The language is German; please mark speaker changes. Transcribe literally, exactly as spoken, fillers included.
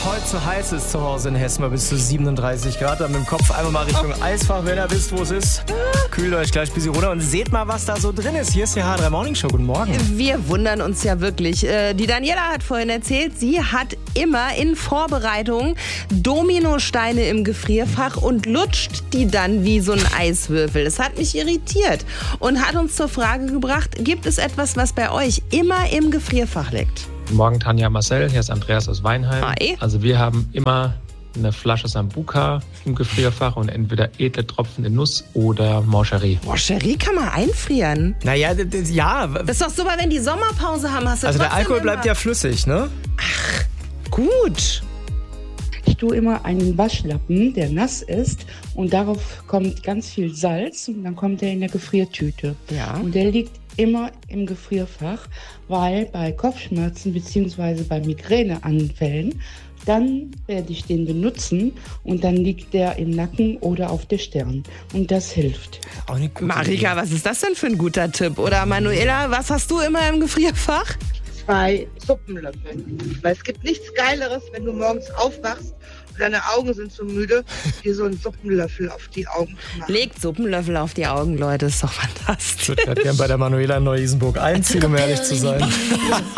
Speaker 1: heute zu heiß ist zu Hause in Hessen, mal bis zu siebenunddreißig Grad. Dann mit dem Kopf einmal mal Richtung oh. Eisfach, wenn ihr wisst, wo es ist. Kühlt euch gleich ein bisschen runter und seht mal, was da so drin ist. Hier ist die H drei Morning Show. Guten Morgen.
Speaker 2: Wir wundern uns ja wirklich. Die Daniela hat vorhin erzählt, sie hat immer in Vorbereitung Dominosteine im Gefrierfach und lutscht die dann wie so ein Eiswürfel. Das hat mich irritiert und hat uns zur Frage gebracht, gibt es etwas, was bei euch immer im Gefrierfach liegt?
Speaker 3: Guten Morgen, Tanja, Marcel. Hier ist Andreas aus Weinheim.
Speaker 2: Hi.
Speaker 3: Also wir haben immer eine Flasche Sambuca im Gefrierfach und entweder edle Tropfen in Nuss oder Mancherie.
Speaker 2: Mancherie kann man einfrieren.
Speaker 1: Naja, d- d- ja.
Speaker 2: Das ist doch super, wenn die Sommerpause haben, hast du
Speaker 1: Also der
Speaker 2: trotzdem
Speaker 1: Alkohol
Speaker 2: immer...
Speaker 1: bleibt ja flüssig, ne?
Speaker 2: Ach, gut.
Speaker 4: Ich tue immer einen Waschlappen, der nass ist, und darauf kommt ganz viel Salz und dann kommt er in der Gefriertüte.
Speaker 2: Ja.
Speaker 4: Und der liegt immer im Gefrierfach, weil bei Kopfschmerzen bzw. bei Migräneanfällen, dann werde ich den benutzen und dann liegt der im Nacken oder auf der Stirn. Und das hilft.
Speaker 1: Auch eine gute
Speaker 2: Marika,
Speaker 1: Idee.
Speaker 2: was ist das denn für ein guter Tipp? Oder Manuela, was hast du immer im Gefrierfach?
Speaker 5: Zwei Suppenlöffel. Weil es gibt nichts Geileres, wenn du morgens aufwachst und deine Augen sind so müde, dir so einen Suppenlöffel auf die Augen zu machen.
Speaker 2: Legt Suppenlöffel auf die Augen, Leute, ist doch
Speaker 1: Ich
Speaker 2: fantastisch.
Speaker 1: würde gerne bei der Manuela in Neu-Isenburg einziehen, um ehrlich zu sein.